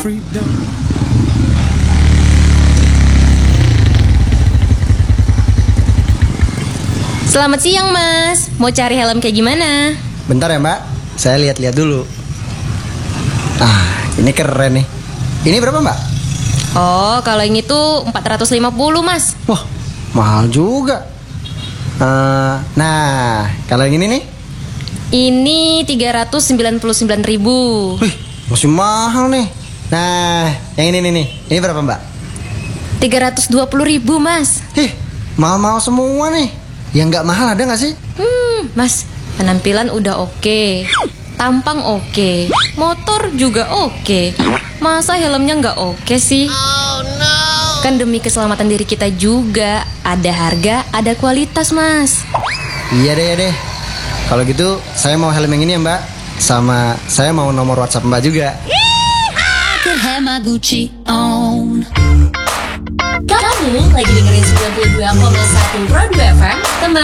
Selamat siang mas, mau cari helm kayak gimana? Bentar ya mbak, saya lihat-lihat dulu. Ini keren nih. Ini berapa mbak? Oh, kalau yang itu 450 mas. Wah, mahal juga. Nah, kalau yang ini nih? Ini 399.000. Wih, masih mahal nih. Nah, yang ini nih. Ini berapa mbak? 320.000 mas. Mahal-mahal semua nih. Yang nggak mahal ada nggak sih? Mas, penampilan udah oke, tampang oke, motor juga oke. Masa helmnya nggak oke sih? Oh no. Kan demi keselamatan diri kita juga. Ada harga, ada kualitas mas. Iya deh. Kalau gitu saya mau helm yang ini ya mbak. Sama saya mau nomor WhatsApp mbak juga. Kamu lagi dengerin 92,1 Broadway FM.